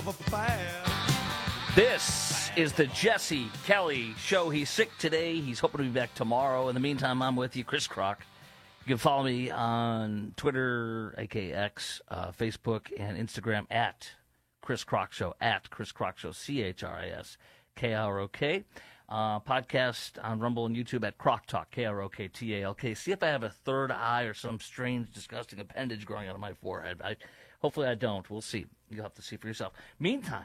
This is the Jesse Kelly Show. He's sick today. He's hoping to be back tomorrow. In the meantime, I'm with you, Chris Crock. You can follow me on Twitter, aka X, Facebook, and Instagram at Chris Crock Show, at Chris Crock Show, ChrisKrok. Podcast on Rumble and YouTube at Crock Talk, KROKTALK. See if I have a third eye or some strange, disgusting appendage growing out of my forehead. Hopefully I don't. We'll see. You'll have to see for yourself. Meantime,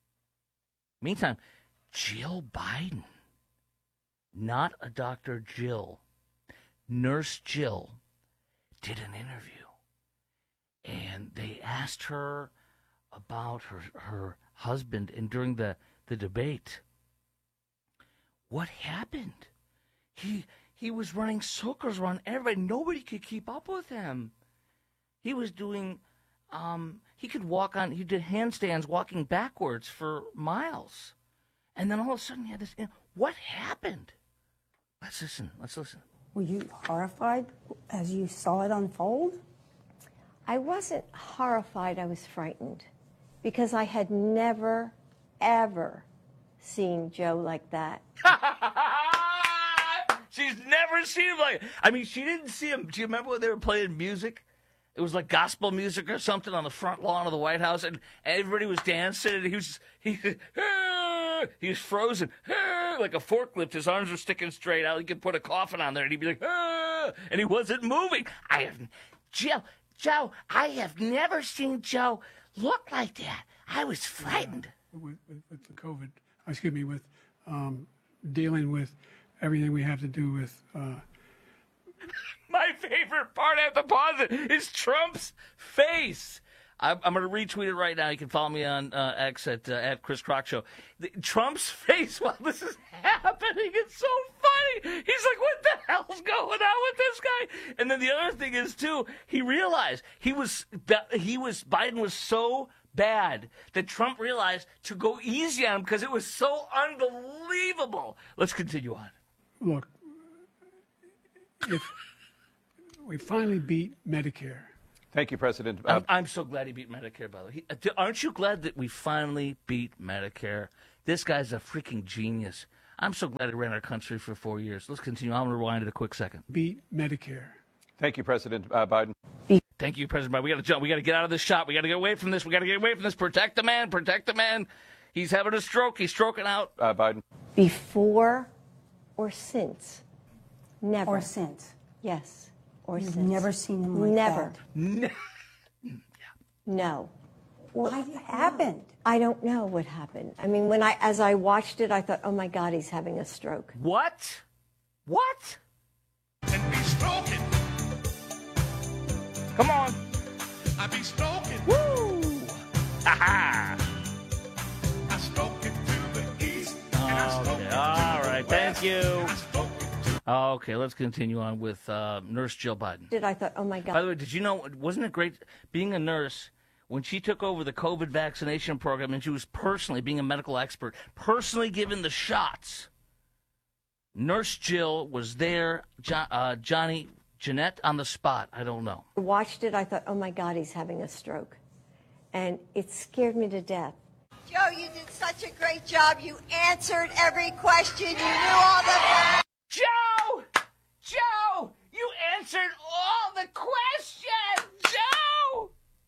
Jill Biden, not a Dr. Jill, Nurse Jill, did an interview. And they asked her about her husband, and during the debate, what happened? He was running circles around everybody. Nobody could keep up with him. He was doing, he did handstands walking backwards for miles. And then all of a sudden he had this, what happened? Let's listen. Were you horrified as you saw it unfold? I wasn't horrified, I was frightened. Because I had never, ever seen Joe like that. She's never seen him like. I mean, she didn't see him. Do you remember when they were playing music? It was like gospel music or something on the front lawn of the White House, and everybody was dancing, and he was frozen, like a forklift. His arms were sticking straight out. He could put a coffin on there, and he'd be like, and he wasn't moving. Joe, I have never seen Joe look like that. I was frightened. With the COVID, with dealing with everything we have to do with. My favorite part, I have to pause it, is Trump's face. I'm going to retweet it right now. You can follow me on X at Chris Crock Show. Trump's face while this is happening, it's so funny. He's like, what the hell's going on with this guy? And then the other thing is, too, he realized Biden was so bad that Trump realized to go easy on him because it was so unbelievable. Let's continue on. Look, if we finally beat Medicare. Thank you, President. I'm so glad he beat Medicare, by the way. Aren't you glad that we finally beat Medicare? This guy's a freaking genius. I'm so glad he ran our country for 4 years. Let's continue. I'm going to rewind it a quick second. Beat Medicare. Thank you, President Biden. Thank you, President Biden. We got to jump. We got to get out of this shot. We got to get away from this. Protect the man. Protect the man. He's having a stroke. He's stroking out. Biden. Before or since? Never. Or since? Yes. Or You've since. never seen him like Never. that? No. What happened? I don't know what happened. I mean, as I watched it, I thought, oh my God, he's having a stroke. What? And be stroking. Come on. I be stroking. Woo! Ha-ha! I stroke it to the east. And I stroke it to All the right. west. Thank you. I stroke it to Okay, let's continue on with Nurse Jill Biden. I thought, oh my God. By the way, did you know, wasn't it great being a nurse when she took over the COVID vaccination program and she was personally, being a medical expert, personally given the shots? Nurse Jill was there, Jeanette on the spot. I don't know. I watched it, I thought, oh my God, he's having a stroke. And it scared me to death. Joe, you did such a great job. You answered every question. You knew all the facts. Joe, you answered all the questions, Joe!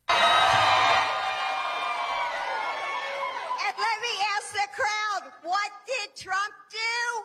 And let me ask the crowd, what did Trump do?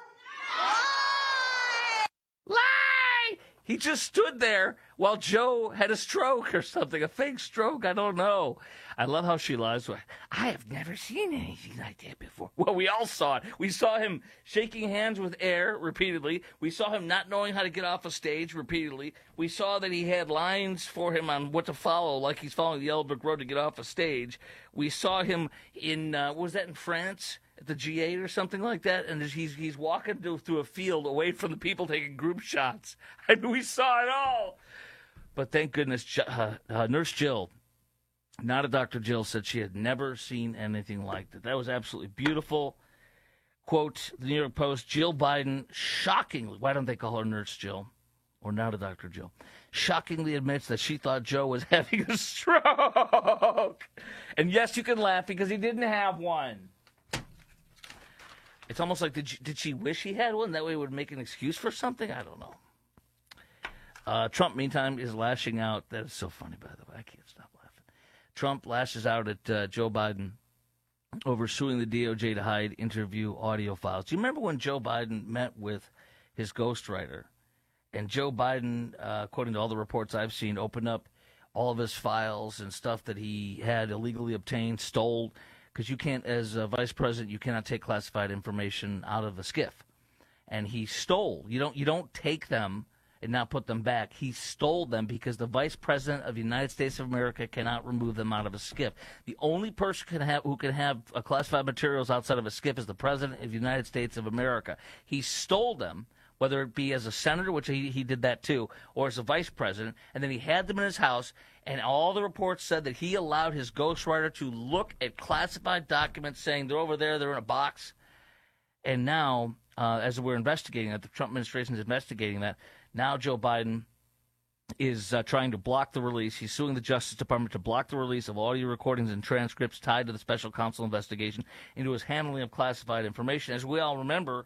Lie! He just stood there while Joe had a stroke or something, a fake stroke, I don't know. I love how she lies. I have never seen anything like that before. Well, we all saw it. We saw him shaking hands with air repeatedly. We saw him not knowing how to get off a stage repeatedly. We saw that he had lines for him on what to follow, like he's following the Yellow Brick Road to get off a stage. We saw him in, was that in France? At the G8 or something like that, and he's walking through a field away from the people taking group shots. I mean, we saw it all. But thank goodness, Nurse Jill, not a Dr. Jill, said she had never seen anything like that. That was absolutely beautiful. Quote, the New York Post, Jill Biden, shockingly, why don't they call her Nurse Jill? or now to Dr. Jill, shockingly admits that she thought Joe was having a stroke. And yes, you can laugh because he didn't have one. It's almost like, did she wish he had one? That way it would make an excuse for something? I don't know. Trump, meantime, is lashing out. That is so funny, by the way. I can't stop laughing. Trump lashes out at Joe Biden over suing the DOJ to hide interview audio files. Do you remember when Joe Biden met with his ghostwriter? And Joe Biden, according to all the reports I've seen, opened up all of his files and stuff that he had illegally obtained, stole. Because you can't, as a vice president, you cannot take classified information out of a SCIF. And he stole. You don't take them and not put them back. He stole them because the vice president of the United States of America cannot remove them out of a SCIF. The only person who can have classified materials outside of a SCIF is the president of the United States of America. He stole them, whether it be as a senator, which he did that too, or as a vice president, and then he had them in his house, and all the reports said that he allowed his ghostwriter to look at classified documents saying they're over there, they're in a box. And now, as we're investigating that, the Trump administration is investigating that, now Joe Biden is trying to block the release. He's suing the Justice Department to block the release of audio recordings and transcripts tied to the special counsel investigation into his handling of classified information. As we all remember,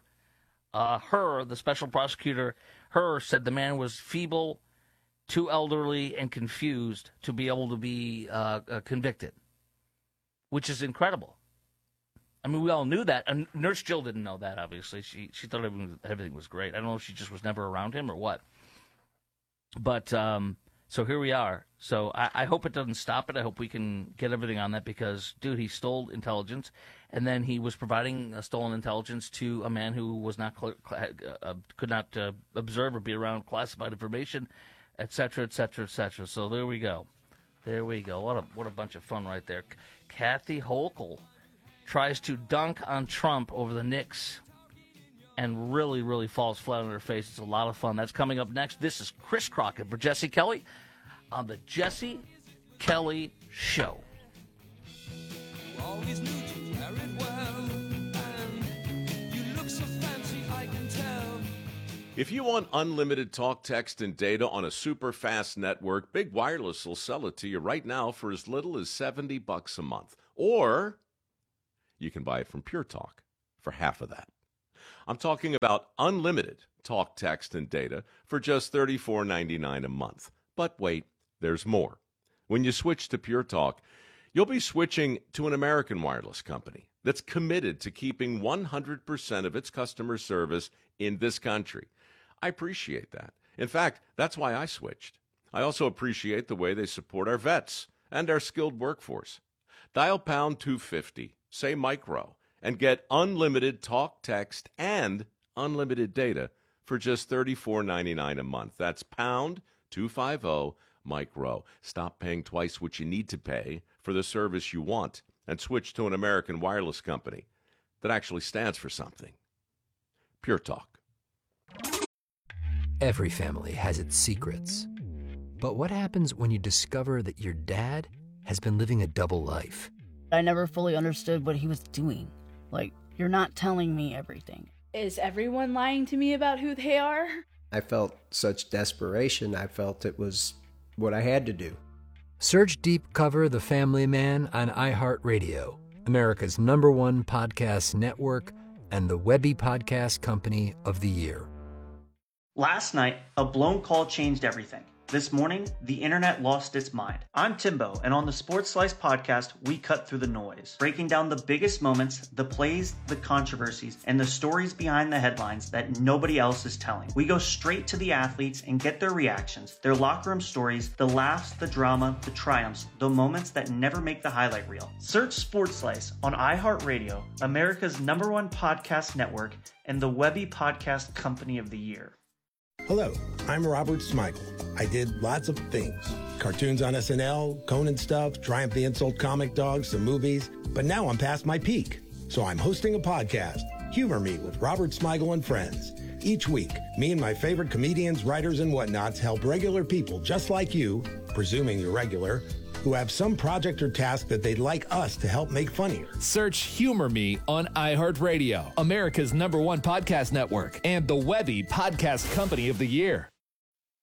the special prosecutor, said the man was feeble, too elderly, and confused to be able to be convicted, which is incredible. I mean, we all knew that. And Nurse Jill didn't know that, obviously. She thought everything was great. I don't know if she just was never around him or what. But so here we are. So I hope it doesn't stop it. I hope we can get everything on that because, dude, he stole intelligence, and then he was providing stolen intelligence to a man who was not could not observe or be around classified information, et cetera, et cetera, et cetera. So there we go. There we go. What a bunch of fun right there. Kathy Hochul tries to dunk on Trump over the Knicks and really, really falls flat on her face. It's a lot of fun. That's coming up next. This is Chris Crockett for Jesse Kelly on the Jesse Kelly Show. Always knew you carried well, and you look so fancy, I can tell. If you want unlimited talk, text, and data on a super fast network, Big Wireless will sell it to you right now for as little as $70 a month. Or you can buy it from Pure Talk for half of that. I'm talking about unlimited talk, text, and data for just $34.99 a month. But wait, there's more. When you switch to Pure Talk, you'll be switching to an American wireless company that's committed to keeping 100% of its customer service in this country. I appreciate that. In fact, that's why I switched. I also appreciate the way they support our vets and our skilled workforce. Dial pound 250, say micro, and get unlimited talk, text, and unlimited data for just $34.99 a month. That's pound 250 micro. Stop paying twice what you need to pay for the service you want and switch to an American wireless company that actually stands for something. Pure Talk. Every family has its secrets. But what happens when you discover that your dad has been living a double life? I never fully understood what he was doing. Like, you're not telling me everything. Is everyone lying to me about who they are? I felt such desperation. I felt it was what I had to do. Search Deep Cover The Family Man on iHeartRadio, America's #1 podcast network and the Webby Podcast Company of the Year. Last night, a blown call changed everything. This morning, the internet lost its mind. I'm Timbo, and on the Sports Slice podcast, we cut through the noise, breaking down the biggest moments, the plays, the controversies, and the stories behind the headlines that nobody else is telling. We go straight to the athletes and get their reactions, their locker room stories, the laughs, the drama, the triumphs, the moments that never make the highlight reel. Search Sports Slice on iHeartRadio, America's #1 podcast network, and the Webby Podcast Company of the Year. Hello, I'm Robert Smigel. I did lots of things. Cartoons on SNL, Conan stuff, Triumph the Insult Comic Dog, some movies. But now I'm past my peak. So I'm hosting a podcast, Humor Me with Robert Smigel and Friends. Each week, me and my favorite comedians, writers, and whatnots help regular people just like you, presuming you're regular, who have some project or task that they'd like us to help make funnier. Search Humor Me on iHeartRadio, America's #1 podcast network, and the Webby Podcast Company of the Year.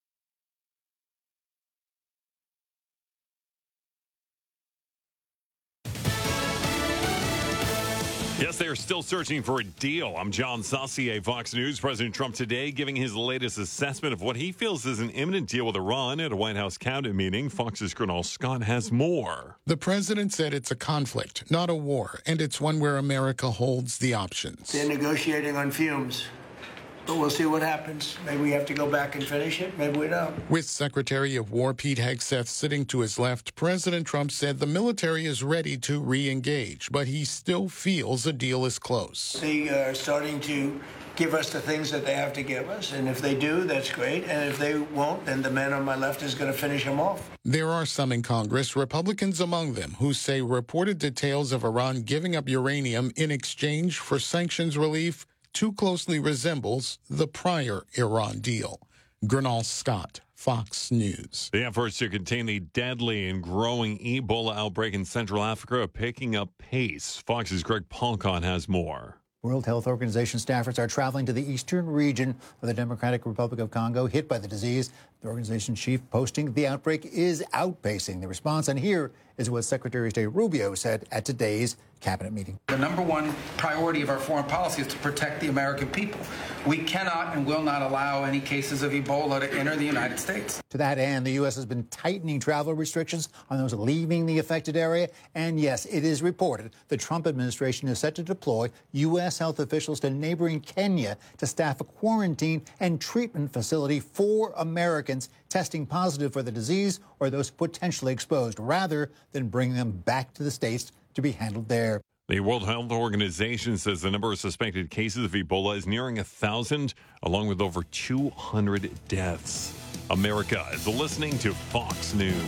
Yes, they are still searching for a deal. I'm John Saucier, Fox News. President Trump today giving his latest assessment of what he feels is an imminent deal with Iran at a White House cabinet meeting. Fox's Gernal Scott has more. The president said it's a conflict, not a war, and it's one where America holds the options. They're negotiating on fumes. But we'll see what happens. Maybe we have to go back and finish it. Maybe we don't. With Secretary of War Pete Hegseth sitting to his left, President Trump said the military is ready to re-engage, but he still feels a deal is close. They are starting to give us the things that they have to give us. And if they do, that's great. And if they won't, then the man on my left is going to finish them off. There are some in Congress, Republicans among them, who say reported details of Iran giving up uranium in exchange for sanctions relief too closely resembles the prior Iran deal. Gernal Scott, Fox News. The efforts to contain the deadly and growing Ebola outbreak in Central Africa are picking up pace. Fox's Greg Polcott has more. World Health Organization staffers are traveling to the eastern region of the Democratic Republic of Congo hit by the disease. The organization chief posting the outbreak is outpacing the response. And here is what Secretary of State Rubio said at today's cabinet meeting. The number one priority of our foreign policy is to protect the American people. We cannot and will not allow any cases of Ebola to enter the United States. To that end, the U.S. has been tightening travel restrictions on those leaving the affected area. And yes, it is reported the Trump administration is set to deploy U.S. health officials to neighboring Kenya to staff a quarantine and treatment facility for Americans testing positive for the disease or those potentially exposed, rather than bring them back to the States to be handled there. The World Health Organization says the number of suspected cases of Ebola is nearing 1,000, along with over 200 deaths. America is listening to Fox News.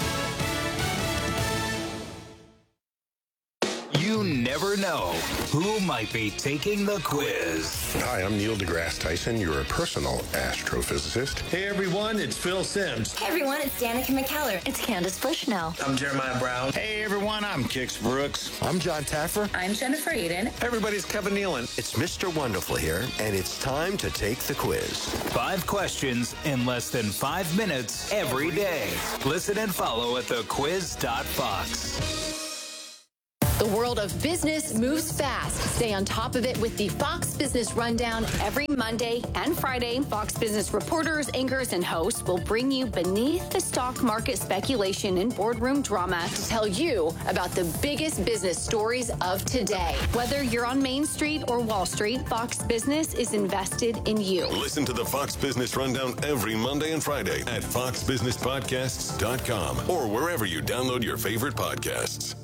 You never know who might be taking the quiz. Hi, I'm Neil deGrasse Tyson, your personal astrophysicist. Hey everyone, it's Phil Simms. Hey everyone, it's Danica McKellar. It's Candace Bushnell. I'm Jeremiah Brown. Hey everyone, I'm Kix Brooks. I'm John Taffer. I'm Jennifer Eden. Everybody's Kevin Nealon. It's Mr. Wonderful here, and it's time to take the quiz. 5 questions in less than 5 minutes every day. Listen and follow at thequiz.fox. The world of business moves fast. Stay on top of it with the Fox Business Rundown every Monday and Friday. Fox Business reporters, anchors, and hosts will bring you beneath the stock market speculation and boardroom drama to tell you about the biggest business stories of today. Whether you're on Main Street or Wall Street, Fox Business is invested in you. Listen to the Fox Business Rundown every Monday and Friday at foxbusinesspodcasts.com or wherever you download your favorite podcasts.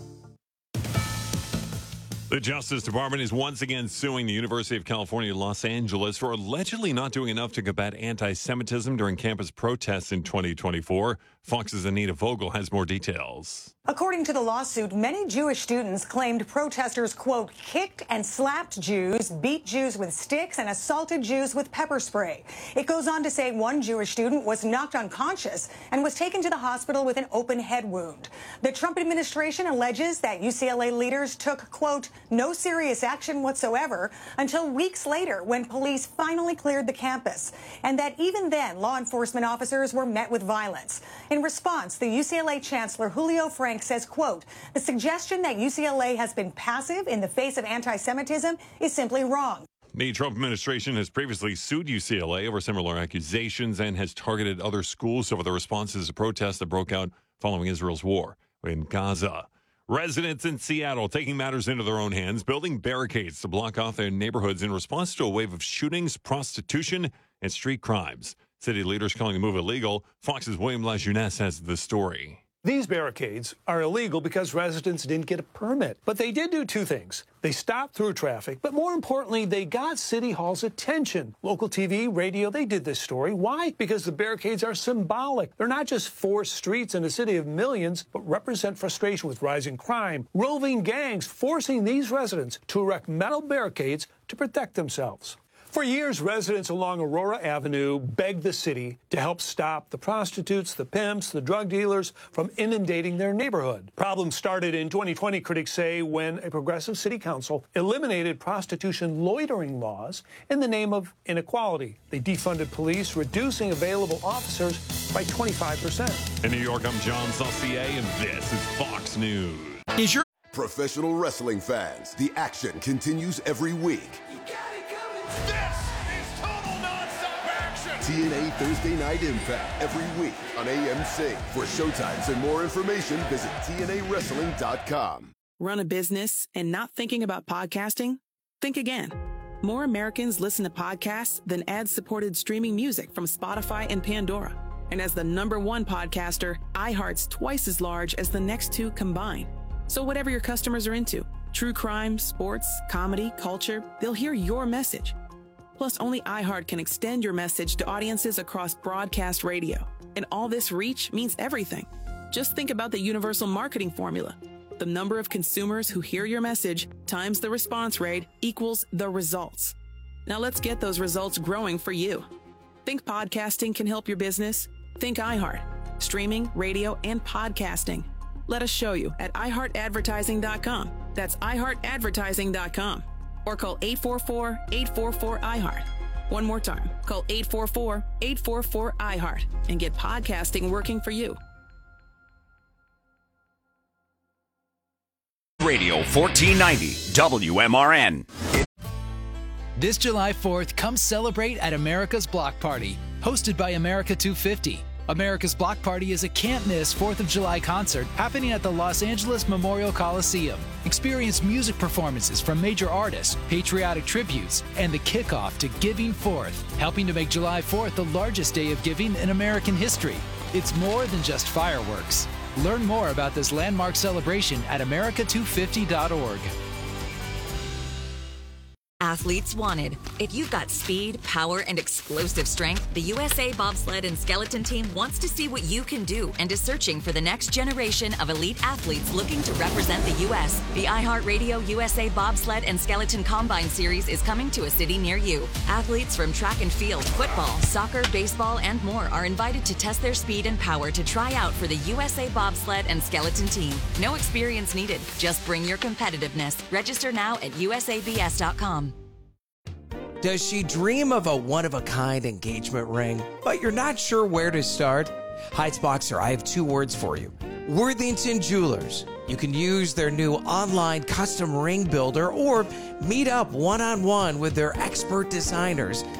The Justice Department is once again suing the University of California, Los Angeles for allegedly not doing enough to combat anti-Semitism during campus protests in 2024. Fox's Anita Vogel has more details. According to the lawsuit, many Jewish students claimed protesters, quote, kicked and slapped Jews, beat Jews with sticks, and assaulted Jews with pepper spray. It goes on to say one Jewish student was knocked unconscious and was taken to the hospital with an open head wound. The Trump administration alleges that UCLA leaders took, quote, no serious action whatsoever until weeks later when police finally cleared the campus, and that even then law enforcement officers were met with violence. In response, the UCLA Chancellor Julio Frank says, quote, the suggestion that UCLA has been passive in the face of anti-Semitism is simply wrong. The Trump administration has previously sued UCLA over similar accusations and has targeted other schools over the responses to protests that broke out following Israel's war in Gaza. Residents in Seattle taking matters into their own hands, building barricades to block off their neighborhoods in response to a wave of shootings, prostitution, and street crimes. City leaders calling the move illegal. Fox's William LaJeunesse has the story. These barricades are illegal because residents didn't get a permit. But they did do 2 things. They stopped through traffic, but more importantly, they got City Hall's attention. Local TV, radio, they did this story. Why? Because the barricades are symbolic. They're not just 4 streets in a city of millions, but represent frustration with rising crime, roving gangs forcing these residents to erect metal barricades to protect themselves. For years, residents along Aurora Avenue begged the city to help stop the prostitutes, the pimps, the drug dealers from inundating their neighborhood. Problems started in 2020, critics say, when a progressive city council eliminated prostitution loitering laws in the name of inequality. They defunded police, reducing available officers by 25%. In New York, I'm John Saucier, and this is Fox News. Professional wrestling fans, the action continues every week. This is total nonstop action! TNA Thursday Night Impact every week on AMC. For showtimes and more information, visit TNAWrestling.com. Run a business and not thinking about podcasting? Think again. More Americans listen to podcasts than ad-supported streaming music from Spotify and Pandora. And as the #1 podcaster, iHeart's twice as large as the next two combined. So whatever your customers are into, true crime, sports, comedy, culture, they'll hear your message. Plus, only iHeart can extend your message to audiences across broadcast radio. And all this reach means everything. Just think about the universal marketing formula. The number of consumers who hear your message times the response rate equals the results. Now let's get those results growing for you. Think podcasting can help your business? Think iHeart. Streaming, radio, and podcasting. Let us show you at iHeartAdvertising.com. That's iHeartAdvertising.com. Or call 844-844-iHeart. One more time, call 844-844-iHeart and get podcasting working for you. Radio 1490 WMRN. This July 4th, come celebrate at America's Block Party, hosted by America 250. America's Block Party is a can't-miss 4th of July concert happening at the Los Angeles Memorial Coliseum. Experience music performances from major artists, patriotic tributes, and the kickoff to Giving Forth, helping to make July 4th the largest day of giving in American history. It's more than just fireworks. Learn more about this landmark celebration at america250.org. Athletes wanted. If you've got speed, power, and explosive strength, the USA Bobsled and Skeleton Team wants to see what you can do and is searching for the next generation of elite athletes looking to represent the U.S. The iHeartRadio USA Bobsled and Skeleton Combine Series is coming to a city near you. Athletes from track and field, football, soccer, baseball, and more are invited to test their speed and power to try out for the USA Bobsled and Skeleton Team. No experience needed. Just bring your competitiveness. Register now at usabs.com. Does she dream of a one-of-a-kind engagement ring, but you're not sure where to start? Heights Boxer, I have two words for you. Worthington Jewelers. You can use their new online custom ring builder or meet up one-on-one with their expert designers